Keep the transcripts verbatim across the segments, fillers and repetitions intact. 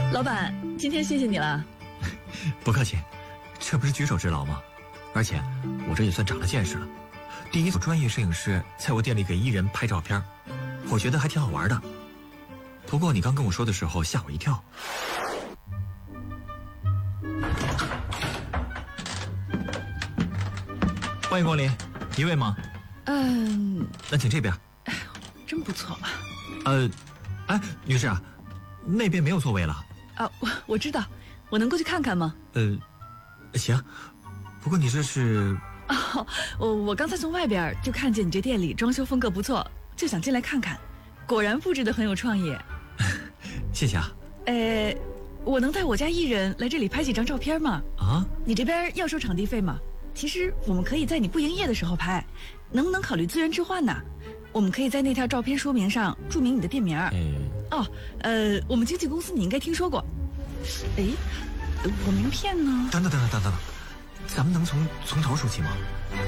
老板，今天谢谢你了。 不客气，这不是举手之劳吗？而且我这也算长了见识了，第一组专业摄影师在我店里给艺人拍照片，我觉得还挺好玩的。不过你刚跟我说的时候吓我一跳。欢迎光临，一位吗？ 嗯， 那请这边。 哎，真不错嘛。 呃，哎，女士啊，那边没有座位了。 啊，我我知道，我能过去看看吗？ 呃，行。不过你这是…… 哦，我我刚才从外边就看见你这店里装修风格不错，就想进来看看。果然布置得很有创意。 谢谢啊。 呃，我能带我家艺人来这里拍几张照片吗？ 啊？你这边要收场地费吗？其实我们可以在你不营业的时候拍，能不能考虑资源置换呢？我们可以在那条照片说明上注明你的店名。 哎， 哦，呃，我们经纪公司你应该听说过。哎，我名片呢？ 等等等等等等，咱们能从从头说起吗？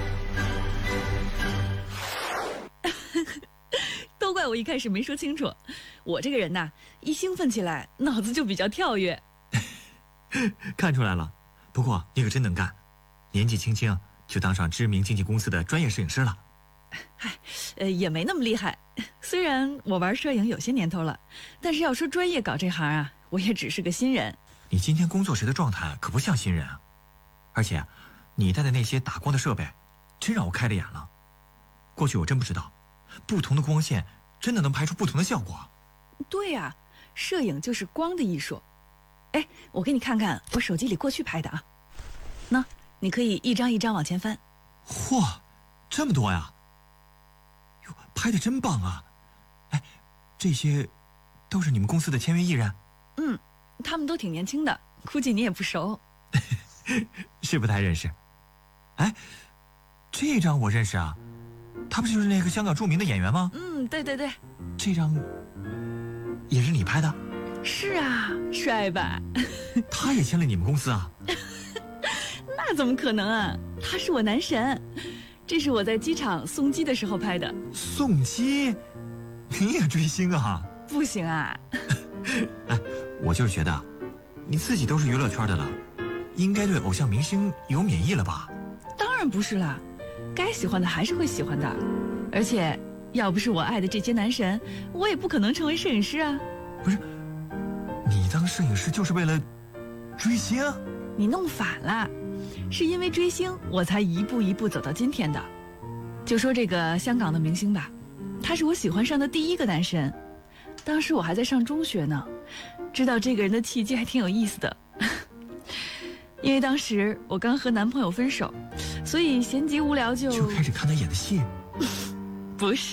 都怪我一开始没说清楚，我这个人呐，一兴奋起来，脑子就比较跳跃。 看出来了，不过你可真能干，年纪轻轻就当上知名经纪公司的专业摄影师了。 嗨，呃，也没那么厉害。虽然我玩摄影有些年头了，但是要说专业搞这行啊，我也只是个新人。 你今天工作时的状态可不像新人啊，而且你带的那些打光的设备，真让我开了眼了。过去我真不知道，不同的光线真的能拍出不同的效果。 对呀、啊，摄影就是光的艺术。哎，我给你看看我手机里过去拍的啊。那你可以一张一张往前翻。 嚯，这么多呀！哟，拍的真棒啊！哎，这些都是你们公司的签约艺人？ 嗯，他们都挺年轻的，估计你也不熟。 是不太认识。哎，这张我认识啊，他不就是那个香港著名的演员吗？ 嗯，对对对。 这张也是你拍的？ 是啊，帅吧？ 他也签了你们公司啊？ 那怎么可能啊，他是我男神。这是我在机场送机的时候拍的。 送机？你也追星啊？ 不行啊。 哎，我就是觉得你自己都是娱乐圈的了，应该对偶像明星有免疫了吧？ 当然不是啦，该喜欢的还是会喜欢的。而且要不是我爱的这些男神，我也不可能成为摄影师啊。 不是，你当摄影师就是为了追星？ 你弄反了，是因为追星我才一步一步走到今天的。就说这个香港的明星吧，他是我喜欢上的第一个男神。当时我还在上中学呢，知道这个人的契机还挺有意思的。因为当时我刚和男朋友分手，所以闲极无聊就就开始看他演的戏。 不是。